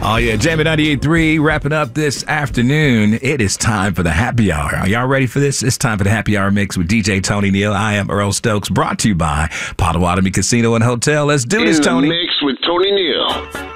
Oh, yeah. Jamie 98.3 wrapping up this afternoon. It is time for the happy hour. Are y'all ready for this? It's time for the happy hour mix with DJ Tony Neal. I am Earl Stokes, brought to you by Potawatomi Casino and Hotel. Let's do this, Tony. Mix with Tony Neal.